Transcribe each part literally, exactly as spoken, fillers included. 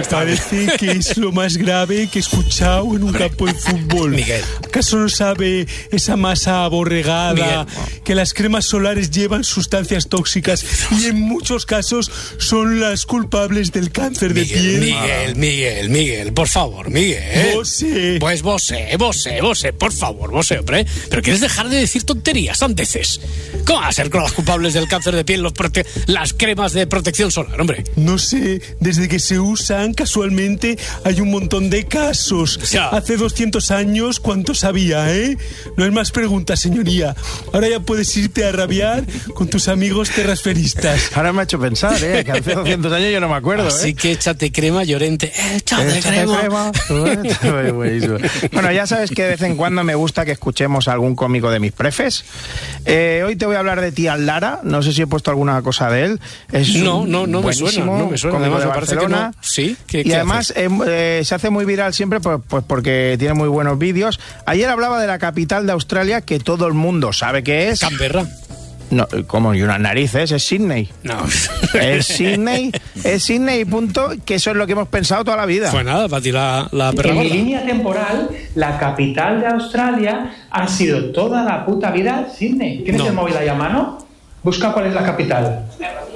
parece que es lo más grave que he escuchado en un campo de fútbol. Miguel. ¿Acaso no sabe esa masa aborregada Miguel. que las cremas solares llevan sustancias tóxicas y en muchos casos son las culpables del cáncer Miguel, de piel? Miguel, Miguel, Miguel, por favor, Miguel. Vos sé. Pues vos sé, vos sé, vos sé, por favor, vos sé, hombre. Pero quieres dejar de decir tonterías, sandeces. ¿Cómo va a ser con las culpables del cáncer de piel los prote- las cremas de protección solar, hombre? No sé, desde que se usan casualmente hay un montón de casos. Ya. Hace doscientos años, ¿cuántos había, eh? No hay más preguntas, señoría. Ahora ya puedes irte a rabiar con tus amigos terrasferistas. Ahora me ha hecho pensar, ¿eh? Que hace doscientos años yo no me acuerdo, Así ¿eh? que échate crema, Llorente. Échate, Échate crema. crema. Buenísimo. Bueno, ya sabes que de vez en cuando me gusta que escuchemos a algún cómico de mis prefes. Eh, hoy te voy a hablar de Tian Lara. No sé si he puesto alguna cosa de él. Es No, no, no me buenísimo suena, no me suena. cómico Además, de me parece que Barcelona. no. Sí, ¿qué, Y qué además hace? eh, eh, se hace muy viral siempre pues, pues porque tiene muy buenos vídeos. Ayer hablaba de la capital de Australia, que todo el mundo sabe que es. Canberra. No, como y unas narices, es Sydney. No. Es Sydney, es Sydney, punto, que eso es lo que hemos pensado toda la vida. Pues nada, para ti la, la perra En mi gorda. línea temporal, la capital de Australia ha sido toda la puta vida Sydney. ¿Tienes No. el móvil ahí a mano? Busca cuál es la capital.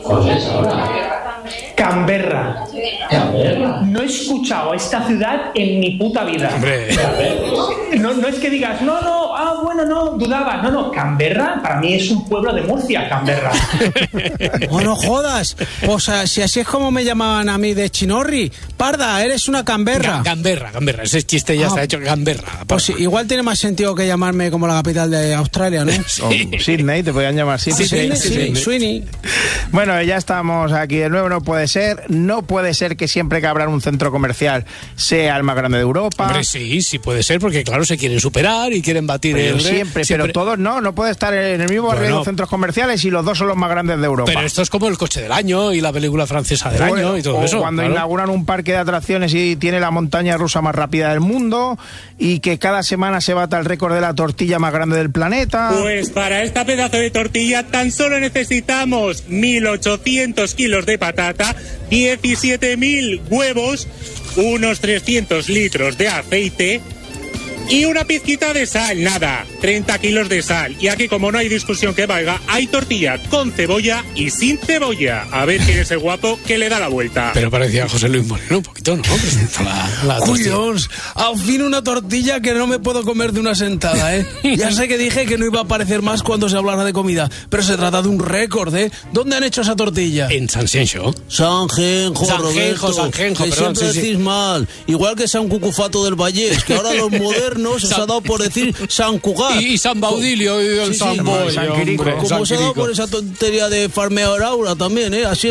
Canberra. No he escuchado esta ciudad en mi puta vida. Hombre. No, no es que digas, no, no, ah, bueno, no, dudaba. No, no, Canberra para mí es un pueblo de Murcia, Canberra. ¡Oh, no jodas! Pues eh, si así es como me llamaban a mí de Chinorri. Parda, eres una Canberra. Ga- Canberra, Canberra. Ese chiste ya Ah. está hecho. Canberra. Pues sí, igual tiene más sentido que llamarme como la capital de Australia, ¿no? O Sydney, te podían llamar Sydney. Ah, Sydney, sí, Sydney. Sweeney. Bueno, ya estamos aquí de nuevo, no puede ser. No puede ser que siempre que abran un centro comercial sea el más grande de Europa. Hombre, sí, sí puede ser, porque claro, se quieren superar y quieren batir Pero el... siempre, pero todos no, no puede estar en el mismo barrio de Bueno. los centros comerciales y los dos son los más grandes de Europa. Pero esto es como el coche del año y la película francesa del Bueno, año y todo o eso. cuando claro. inauguran un parque de atracciones y tiene la montaña rusa más rápida del mundo y que cada semana se bata el récord de la tortilla más grande del planeta. Pues para esta pedazo de tortilla tan solo necesitamos mil ochocientos kilos de patata, diecisiete mil huevos, unos trescientos litros de aceite y una pizquita de sal, nada, treinta kilos de sal. Y aquí, como no hay discusión que valga, hay tortilla con cebolla y sin cebolla. A ver quién es el guapo que le da la vuelta. Pero parecía José Luis Moreno un poquito, ¿no? Presenta la, la Uy, tortilla. Dios, al fin una tortilla que no me puedo comer de una sentada, ¿eh? Ya sé que dije que no iba a aparecer más cuando se hablara de comida, pero se trata de un récord, ¿eh? ¿Dónde han hecho esa tortilla? En San Xenxo. Sanjenjo, Sanjenjo, Roberto, Sanjenjo, que perdón, siempre sí, sí. decís mal. Igual que San Cucufato del Vallés, que ahora los modernos os San- ha dado por decir San Cugat. Y, y San Baudilio y el Sí, sí, San San Boy, Quirico. hombre, Como San os ha dado Quirico. por esa tontería de farmear aura también, ¿eh? Así